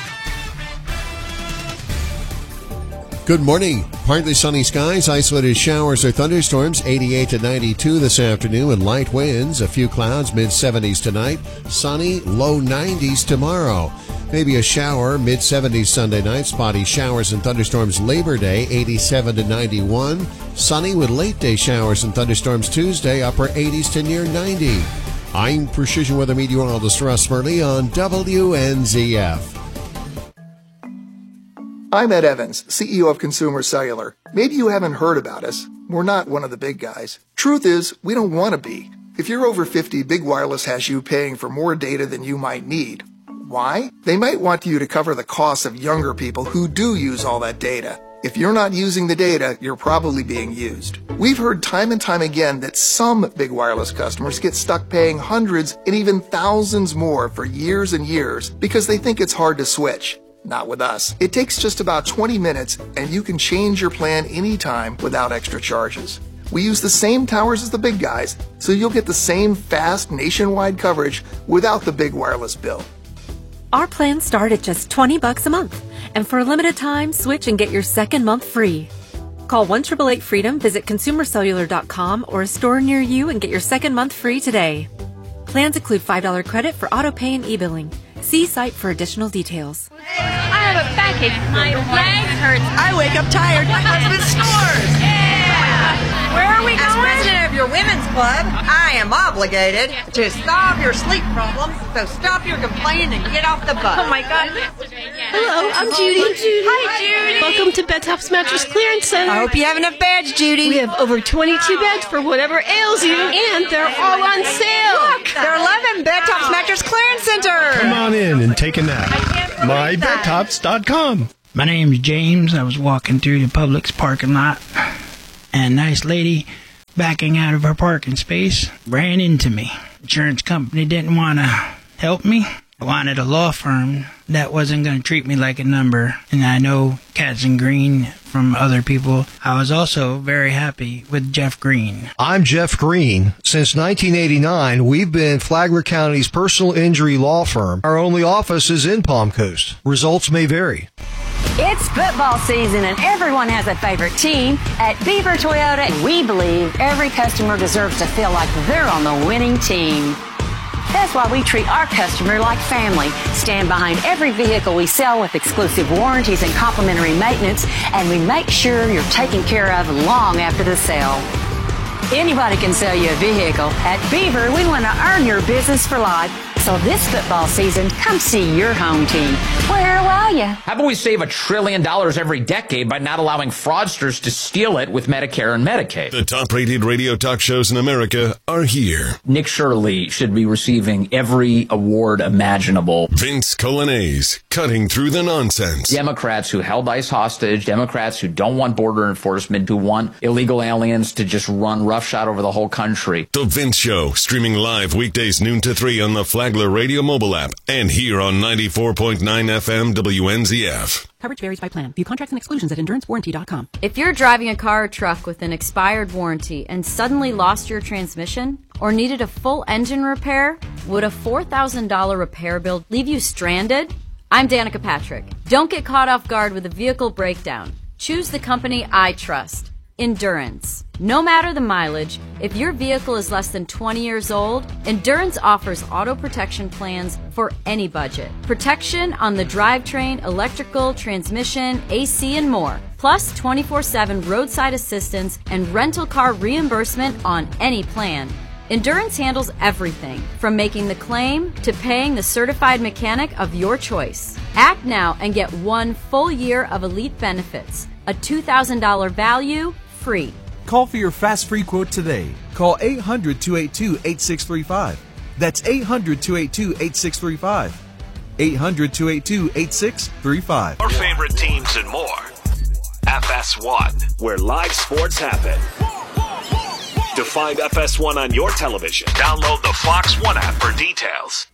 Good morning. Partly sunny skies, isolated showers or thunderstorms, eighty-eight to ninety-two this afternoon, and light winds, a few clouds, mid seventies tonight, sunny, low nineties tomorrow. Maybe a shower, mid seventies Sunday night, spotty showers and thunderstorms Labor Day, eighty-seven to ninety-one, sunny with late day showers and thunderstorms Tuesday, upper eighties to near ninety. I'm Precision Weather Meteorologist Russ Murley on W N Z F. I'm Ed Evans, C E O of Consumer Cellular. Maybe you haven't heard about us. We're not one of the big guys. Truth is, we don't want to be. If you're over fifty, Big Wireless has you paying for more data than you might need. Why? They might want you to cover the costs of younger people who do use all that data. If you're not using the data, you're probably being used. We've heard time and time again that some Big Wireless customers get stuck paying hundreds and even thousands more for years and years because they think it's hard to switch. Not with us. It takes just about twenty minutes and you can change your plan anytime without extra charges. We use the same towers as the big guys, so you'll get the same fast nationwide coverage without the big wireless bill. Our plans start at just twenty bucks a month, and for a limited time, switch and get your second month free. Call one eight eight eight freedom, visit consumer cellular dot com or a store near you and get your second month free today. Plans include five dollars credit for auto pay and e-billing. See site for additional details. I have a backache. My leg hurts. I wake up tired. My husband snores. Yeah. Where are we going? As president of your women's Club, I am obligated to solve your sleep problems, so stop your complaining and get off the bus. Oh my God. Hello, I'm Judy. Judy. Hi, Judy. Welcome to Bed Tops Mattress Clearance Center. I hope you have enough beds, Judy. We have over twenty-two beds for whatever ails you, and they're all on sale. Look, they're eleven Bed Tops Mattress Clearance Center. Come on in and take a nap. my bed tops dot com. My name's James. I was walking through the Publix parking lot, and a nice lady backing out of her parking space ran into me. Insurance company didn't want to help me. I wanted a law firm that wasn't going to treat me like a number, and I know Katz and Green from other people. I was also very happy with Jeff Green. I'm Jeff Green. Since nineteen eighty-nine, we've been Flagler County's personal injury law firm. Our only office is in Palm Coast. Results may vary. It's football season and everyone has a favorite team. At Beaver Toyota, we believe every customer deserves to feel like they're on the winning team. That's why we treat our customer like family, stand behind every vehicle we sell with exclusive warranties and complimentary maintenance, and we make sure you're taken care of long after the sale. Anybody can sell you a vehicle. At Beaver, we want to earn your business for life. So this football season, come see your home team. Where will you? How about we save a trillion dollars every decade by not allowing fraudsters to steal it with Medicare and Medicaid? The top-rated radio talk shows in America are here. Nick Shirley should be receiving every award imaginable. Vince Colanese, cutting through the nonsense. Democrats who held ICE hostage, Democrats who don't want border enforcement, who want illegal aliens to just run roughshod over the whole country. The Vince Show, streaming live weekdays noon to three on the Flagler Radio mobile app and here on ninety-four point nine F M W N Z F. Coverage varies by plan. View contracts and exclusions at endurance warranty dot com. If you're driving a car or truck with an expired warranty and suddenly lost your transmission or needed a full engine repair, would a four thousand dollars repair bill leave you stranded? I'm Danica Patrick. Don't get caught off guard with a vehicle breakdown. Choose the company I trust. Endurance. No matter the mileage, if your vehicle is less than twenty years old, Endurance offers auto protection plans for any budget. Protection on the drivetrain, electrical, transmission, A C, and more. Plus twenty-four seven roadside assistance and rental car reimbursement on any plan. Endurance handles everything, from making the claim to paying the certified mechanic of your choice. Act now and get one full year of elite benefits. A two thousand dollars value, free. Call for your fast free quote today. Call eight hundred, two eight two, eight six three five. That's eight hundred, two eight two, eight six three five. eight hundred, two eight two, eight six three five. Our favorite teams and more. F S one, where live sports happen. To find F S one on your television, download the Fox One app for details.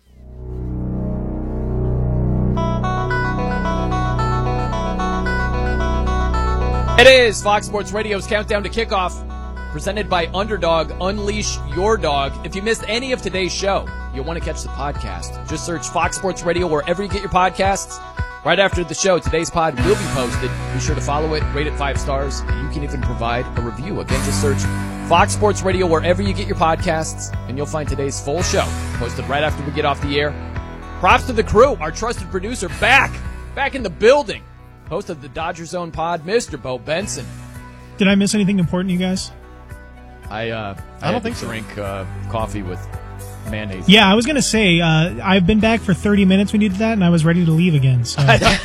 It is Fox Sports Radio's Countdown to Kickoff, presented by Underdog. Unleash your dog. If you missed any of today's show, you'll want to catch the podcast. Just search Fox Sports Radio wherever you get your podcasts. Right after the show, today's pod will be posted. Be sure to follow it, rate it five stars, and you can even provide a review. Again, just search Fox Sports Radio wherever you get your podcasts, and you'll find today's full show posted right after we get off the air. Props to the crew, our trusted producer back, back in the building. Host of the Dodger Zone pod, Mister Bo Benson. Did I miss anything important, you guys? I uh, I, I don't think to drink uh, coffee with mayonnaise. Yeah, I was gonna say uh, I've been back for thirty minutes when you did that, and I was ready to leave again. So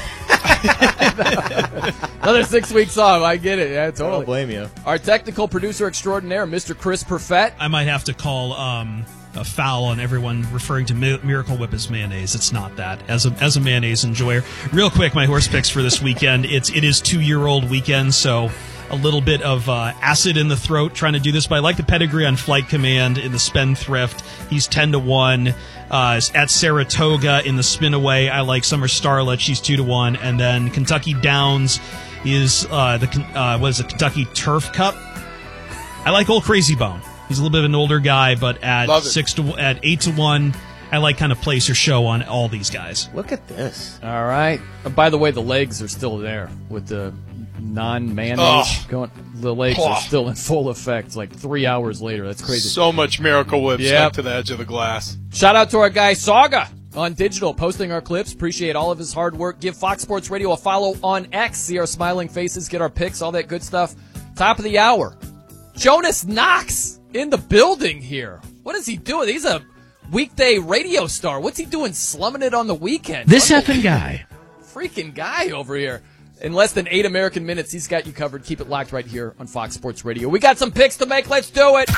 another six weeks off. I get it. Yeah, totally. I don't blame you. Our technical producer extraordinaire, Mister Chris Perfett. I might have to call um, a foul on everyone referring to Mi- Miracle Whip as mayonnaise. It's not that. As a as a mayonnaise enjoyer, real quick, my horse picks for this weekend. It's it is two year old weekend, so a little bit of uh, acid in the throat trying to do this, but I like the pedigree on Flight Command in the Spendthrift. He's ten to one. Uh, at Saratoga in the Spinaway, I like Summer Starlet. She's two to one. And then Kentucky Downs is uh, the uh, what is it, Kentucky Turf Cup. I like Old Crazy Bone. He's a little bit of an older guy, but at six to at eight to one, I like kind of place your show on all these guys. Look at this. All right. Uh, by the way, the legs are still there with the non-mayonnaise oh. going. The legs oh. are still in full effect. Like three hours later, that's crazy. So much Miracle Whip yep. stuck to the edge of the glass. Shout out to our guy Saga on digital, posting our clips. Appreciate all of his hard work. Give Fox Sports Radio a follow on X. See our smiling faces, get our pics, all that good stuff. Top of the hour, Jonas Knox in the building here. What is he doing? He's a weekday radio star. What's he doing slumming it on the weekend? This effing guy. Freaking guy over here. In less than eight American minutes, he's got you covered. Keep it locked right here on Fox Sports Radio. We got some picks to make. Let's do it.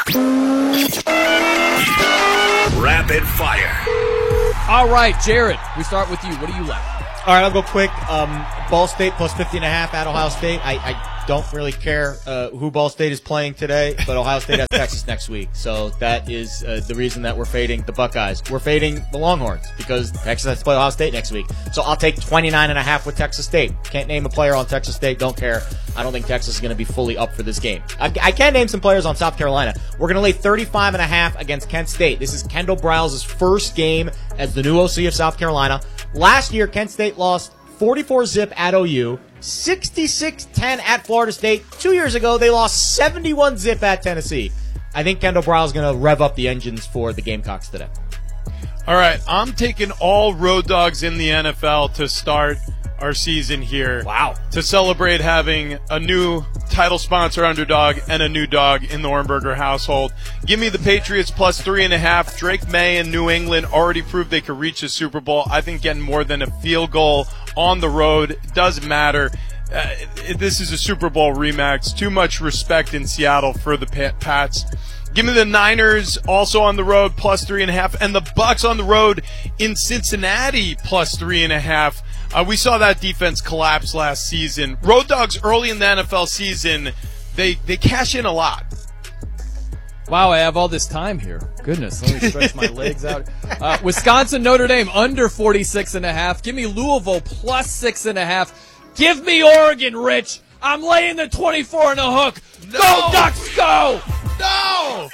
Rapid fire. All right, Jared, we start with you. What do you like? All right, I'll go quick. Um, Ball State plus fifty and a half at Ohio State. I, I don't really care uh, who Ball State is playing today, but Ohio State has Texas next week. So that is uh, the reason that we're fading the Buckeyes. We're fading the Longhorns because Texas has to play Ohio State next week. So I'll take twenty-nine and a half with Texas State. Can't name a player on Texas State. Don't care. I don't think Texas is going to be fully up for this game. I, I can name some players on South Carolina. We're going to lay thirty-five and a half against Kent State. This is Kendall Briles' first game as the new O C of South Carolina. Last year, Kent State lost forty-four zip at O U, sixty-six ten at Florida State. Two years ago, they lost seventy-one zip at Tennessee. I think Kendall Briles is going to rev up the engines for the Gamecocks today. All right, I'm taking all road dogs in the N F L to start our season here. Wow. To celebrate having a new title sponsor underdog and a new dog in the Hornberger household. Give me the Patriots plus three and a half. Drake May and New England already proved they could reach the Super Bowl. I think getting more than a field goal on the road doesn't matter. Uh, this is a Super Bowl rematch. Too much respect in Seattle for the Pats. Give me the Niners also on the road plus three and a half, and the Bucks on the road in Cincinnati plus three and a half. Uh, we saw that defense collapse last season. Road dogs early in the N F L season, they they cash in a lot. Wow, I have all this time here. Goodness, let me stretch my legs out. Uh, Wisconsin, Notre Dame under forty-six and a half. Give me Louisville plus six and a half. Give me Oregon, Rich. I'm laying the twenty-four in a hook. No. Go Ducks, go! No!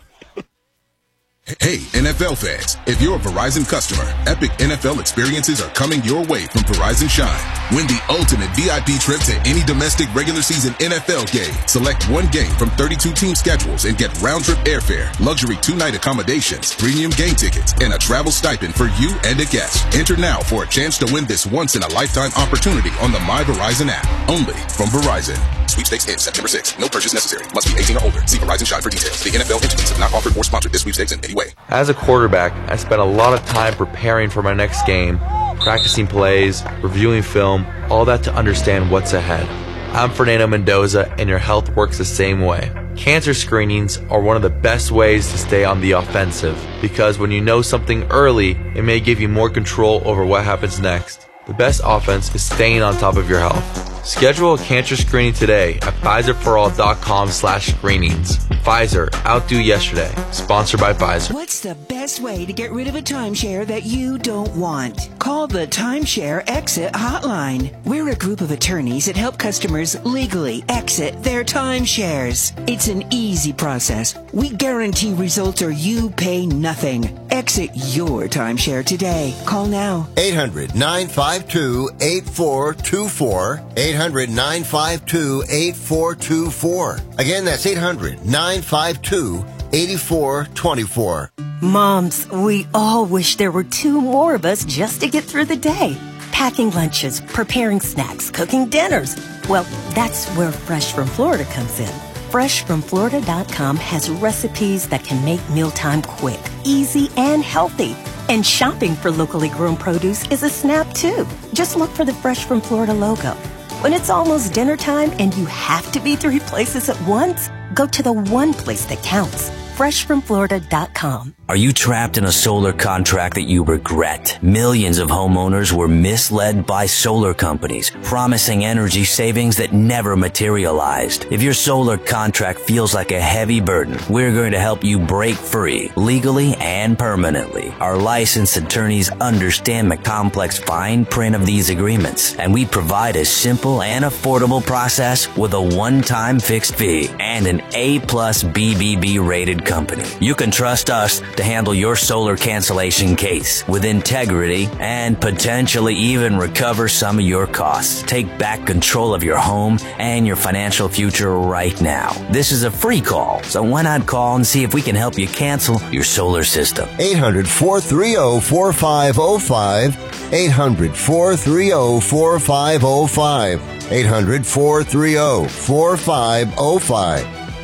Hey, N F L fans, if you're a Verizon customer, epic N F L experiences are coming your way from Verizon Shine. Win the ultimate V I P trip to any domestic regular season N F L game. Select one game from thirty-two team schedules and get round-trip airfare, luxury two-night accommodations, premium game tickets, and a travel stipend for you and a guest. Enter now for a chance to win this once-in-a-lifetime opportunity on the My Verizon app. Only from Verizon. Sweepstakes ends September sixth. No purchase necessary. Must be eighteen or older. See Verizon Shine for details. The N F L entities have not offered or sponsored this sweepstakes in any way. As a quarterback, I spent a lot of time preparing for my next game, practicing plays, reviewing film, all that to understand what's ahead. I'm Fernando Mendoza, and your health works the same way. Cancer screenings are one of the best ways to stay on the offensive, because when you know something early, it may give you more control over what happens next. The best offense is staying on top of your health. Schedule a cancer screening today at Pfizerforall.com slash screenings. Pfizer, outdo yesterday. Sponsored by Pfizer. What's the best way to get rid of a timeshare that you don't want? Call the Timeshare Exit Hotline. We're a group of attorneys that help customers legally exit their timeshares. It's an easy process. We guarantee results or you pay nothing. Exit your timeshare today. Call now. eight hundred nine five two eight four two four. eight hundred nine five two eight four two four. Again, that's eight hundred nine five two eight four two four. Moms, we all wish there were two more of us just to get through the day. Packing lunches, preparing snacks, cooking dinners. Well, that's where Fresh from Florida comes in. fresh from florida dot com has recipes that can make mealtime quick, easy, and healthy. And shopping for locally grown produce is a snap, too. Just look for the Fresh from Florida logo. When it's almost dinner time and you have to be three places at once, go to the one place that counts. fresh from florida dot com. Are you trapped in a solar contract that you regret? Millions of homeowners were misled by solar companies, promising energy savings that never materialized. If your solar contract feels like a heavy burden, we're going to help you break free, legally and permanently. Our licensed attorneys understand the complex fine print of these agreements, and we provide a simple and affordable process with a one-time fixed fee and an A plus B B B rated company. You can trust us to handle your solar cancellation case with integrity and potentially even recover some of your costs. Take back control of your home and your financial future right now. This is a free call, so why not call and see if we can help you cancel your solar system? eight hundred four three zero four five zero five. eight hundred four three zero four five zero five. eight hundred four three zero four five zero five.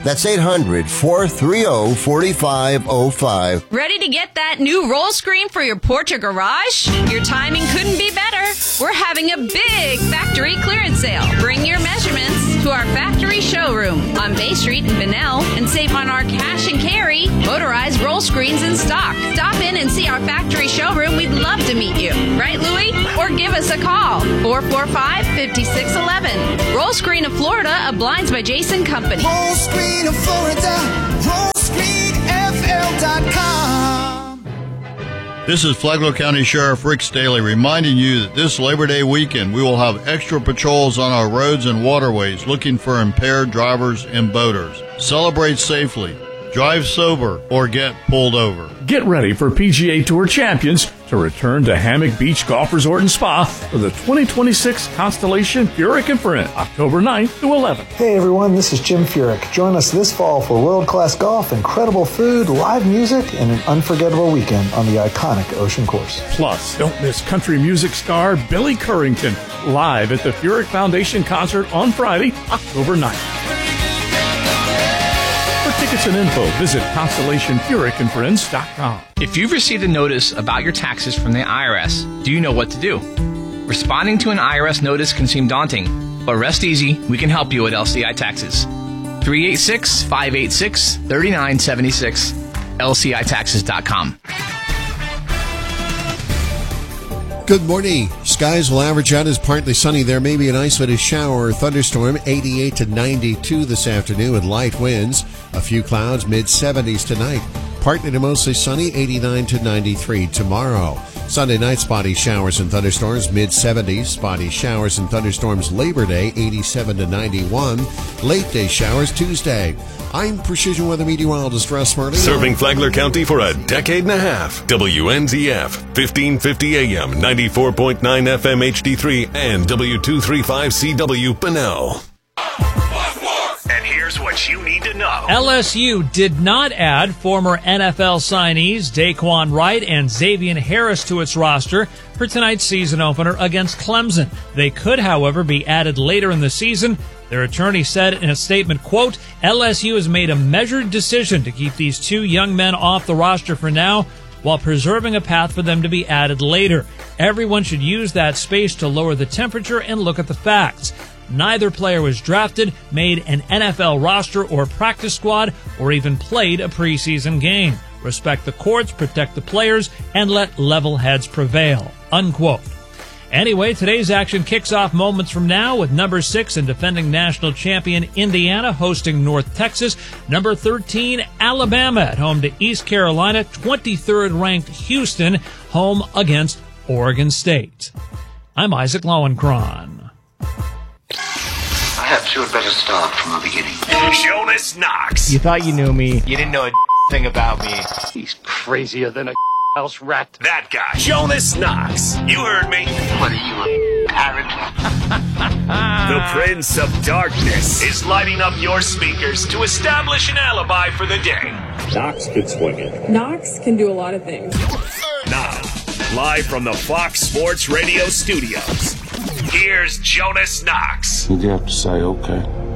That's eight hundred, four three zero, four five zero five. Ready to get that new roll screen for your porch or garage? Your timing couldn't be better. We're having a big factory clearance sale. Bring your measurements to our factory showroom on Bay Street in Bunnell and save on our cash and carry motorized roll screens in stock. Stop in and see our factory showroom. We'd love to meet you. Right, Louie? Or give us a call. four four five, five six one one. Roll Screen of Florida, a Blinds by Jason company. Roll Screen of Florida. roll screen f l dot com. This is Flagler County Sheriff Rick Staley reminding you that this Labor Day weekend we will have extra patrols on our roads and waterways looking for impaired drivers and boaters. Celebrate safely, drive sober, or get pulled over. Get ready for P G A Tour champions to return to Hammock Beach Golf Resort and Spa for the twenty twenty-six Constellation Furyk and Friend, October ninth to eleventh. Hey everyone, this is Jim Furyk. Join us this fall for world-class golf, incredible food, live music, and an unforgettable weekend on the iconic Ocean Course. Plus, don't miss country music star Billy Currington live at the Furyk Foundation concert on Friday, October ninth. For tickets and info, visit Constellation Furyk and Friends dot com. If you've received a notice about your taxes from the I R S, do you know what to do? Responding to an I R S notice can seem daunting, but rest easy, we can help you at L C I Taxes. three eight six, five eight six, three nine seven six, L C I taxes dot com. Good morning. Skies will average out as partly sunny. There may be an isolated shower or thunderstorm, eighty-eight to ninety-two this afternoon with light winds. A few clouds, mid seventies tonight. Partly to mostly sunny, eighty-nine to ninety-three tomorrow. Sunday night, spotty showers and thunderstorms, mid seventies. Spotty showers and thunderstorms Labor Day, eighty-seven to ninety-one. Late day showers Tuesday. I'm Precision Weather Meteorologist Russ Murley. Serving Flagler County for a decade and a half. W N Z F, fifteen fifty A M, ninety-four point nine F M H D three, and W two thirty-five C W Bunnell. And here's what you need to know. L S U did not add former N F L signees Daquan Wright and Xavier Harris to its roster for tonight's season opener against Clemson. They could, however, be added later in the season. Their attorney said in a statement, quote, L S U has made a measured decision to keep these two young men off the roster for now while preserving a path for them to be added later. Everyone should use that space to lower the temperature and look at the facts. Neither player was drafted, made an N F L roster or practice squad, or even played a preseason game. Respect the courts, protect the players, and let level heads prevail. Unquote. Anyway, today's action kicks off moments from now with number six and defending national champion Indiana hosting North Texas. Number thirteen, Alabama at home to East Carolina. twenty-third ranked Houston home against Oregon State. I'm Isaac Lowenkron. Perhaps you had better start from the beginning. Jonas Knox. You thought you knew me. You didn't know a thing about me. He's crazier than a house rat. That guy. Jonas Knox. You heard me. What are you, a parrot? The Prince of Darkness is lighting up your speakers to establish an alibi for the day. Knox could swing it. Knox can do a lot of things. Now, live from the Fox Sports Radio studios, here's Jonas Knox. What'd you have to say? Okay.